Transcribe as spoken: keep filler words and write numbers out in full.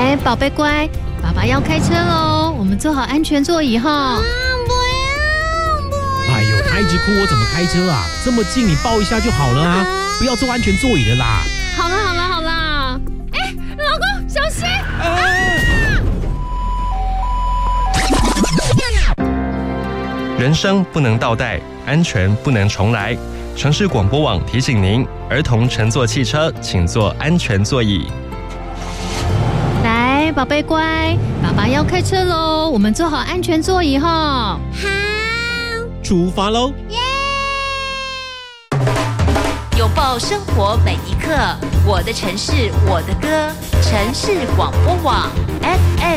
来，宝贝乖，爸爸要开车喽，我们坐好安全座椅哈。 啊，不要，不要！ 哎呦，他一直哭，我怎么开车啊？这么近，你抱一下就好了啊，不要坐安全座椅的啦。 好了好了好了，哎，老公小心！ 人生不能倒带，安全不能重来。城市广播网提醒您：儿童乘坐汽车，请坐安全座椅。 来，宝贝乖，爸爸要开车喽，我们坐好安全座椅哈。 好， 出发喽！ 耶！ 拥抱生活每一刻，我的城市，我的歌，城市广播网 F M。